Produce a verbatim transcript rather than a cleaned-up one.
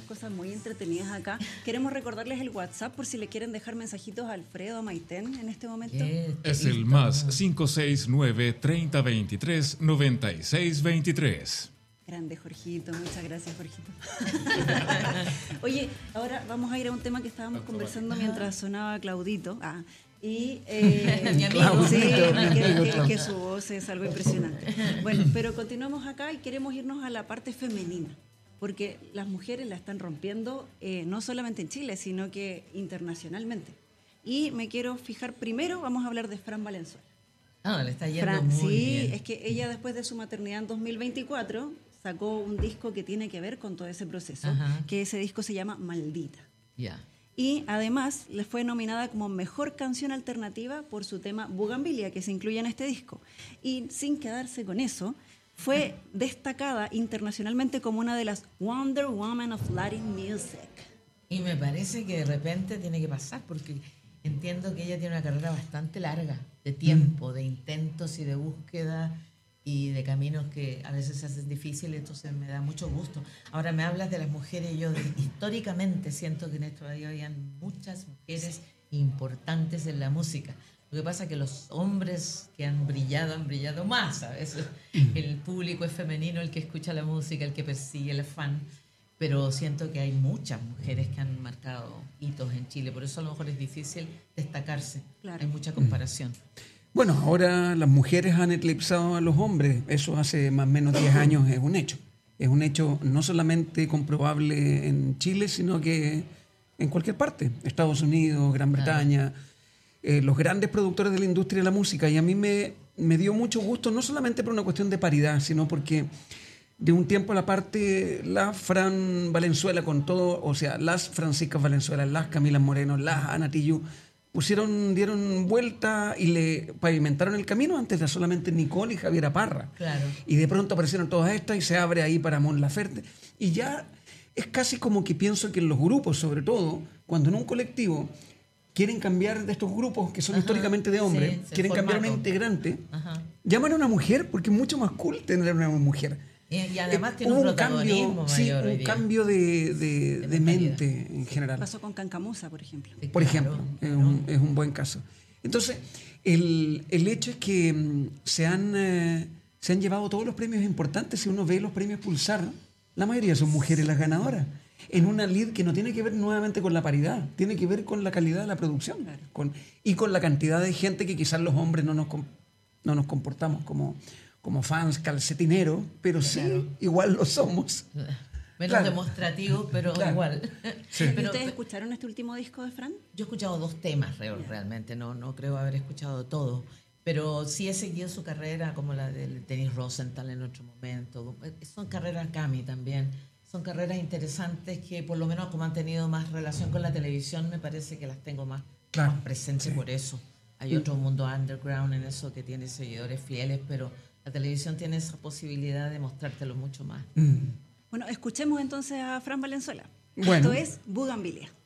cosas muy entretenidas acá. Queremos recordarles el WhatsApp por si le quieren dejar mensajitos a Alfredo, a Maiten en este momento. Es el más cinco seis nueve, treinta veintitrés, noventa y seis veintitrés. Grande, Jorgito. Muchas gracias, Jorgito. Oye, ahora vamos a ir a un tema que estábamos conversando mientras sonaba Claudito. Ah, y eh, mi amigo. sí, que, que, que su voz es algo impresionante. Bueno, pero continuamos acá y queremos irnos a la parte femenina, porque las mujeres la están rompiendo eh, no solamente en Chile, sino que internacionalmente. Y me quiero fijar primero, vamos a hablar de Fran Valenzuela. Ah, le está yendo Fran, muy sí, bien. es que ella después de su maternidad en dos mil veinticuatro sacó un disco que tiene que ver con todo ese proceso, Ajá. que ese disco se llama Maldita. Ya. Y además le fue nominada como mejor canción alternativa por su tema Bugambilia, que se incluye en este disco. Y sin quedarse con eso, fue destacada internacionalmente como una de las Wonder Woman of Latin Music. Y me parece que de repente tiene que pasar, porque entiendo que ella tiene una carrera bastante larga, de tiempo, de intentos y de búsqueda y de caminos que a veces se hacen difíciles, entonces me da mucho gusto. Ahora me hablas de las mujeres, y yo de, históricamente siento que en nuestro país habían muchas mujeres importantes en la música. Lo que pasa es que los hombres que han brillado, han brillado más, ¿sabes? El público es femenino, el que escucha la música, el que persigue, el fan. Pero siento que hay muchas mujeres que han marcado hitos en Chile, por eso a lo mejor es difícil destacarse. Claro. Hay mucha comparación. Bueno, ahora las mujeres han eclipsado a los hombres, eso hace más o menos diez años es un hecho. Es un hecho no solamente comprobable en Chile, sino que en cualquier parte, Estados Unidos, Gran Bretaña, claro. eh, los grandes productores de la industria de la música. Y a mí me, me dio mucho gusto, no solamente por una cuestión de paridad, sino porque de un tiempo a la parte, la Fran Valenzuela con todo, o sea, las Franciscas Valenzuela, las Camila Moreno, las Ana Tijoux, pusieron, dieron vuelta y le pavimentaron el camino antes de solamente Nicole y Javiera Parra. Claro. Y de pronto aparecieron todas estas y se abre ahí para Mon Laferte. Y ya es casi como que pienso que en los grupos, sobre todo, cuando en un colectivo quieren cambiar de estos grupos que son Ajá, históricamente de hombres, sí, quieren cambiar a una integrante, Ajá. llaman a una mujer porque es mucho más cool tener una mujer. Y, y además eh, tiene un, un protagonismo cambio, mayor. Sí, un cambio de, de, de, de mente en general. Pasó con Cancamusa, por ejemplo. Sí, por claro, ejemplo, claro. Es, un, es un buen caso. Entonces, el, el hecho es que um, se, han, eh, se han llevado todos los premios importantes. Si uno ve los premios Pulsar, la mayoría son mujeres las ganadoras. En una lead que no tiene que ver nuevamente con la paridad, tiene que ver con la calidad de la producción claro. con, y con la cantidad de gente que quizás los hombres no nos, no nos comportamos como... como fans calcetineros, pero claro. sí, igual lo somos. Menos claro. demostrativos, pero claro. igual. Sí. Pero, ¿ustedes escucharon este último disco de Fran? Yo he escuchado dos temas realmente, no, no creo haber escuchado todo, pero sí he seguido su carrera, como la de Dennis Rosenthal en otro momento. Son carreras Cami también, son carreras interesantes que por lo menos como han tenido más relación con la televisión, me parece que las tengo más, claro. más presentes sí. por eso. Hay otro mundo underground en eso que tiene seguidores fieles, pero la televisión tiene esa posibilidad de mostrártelo mucho más. Mm. Bueno, escuchemos entonces a Fran Valenzuela. Bueno. Esto es Bugambilia.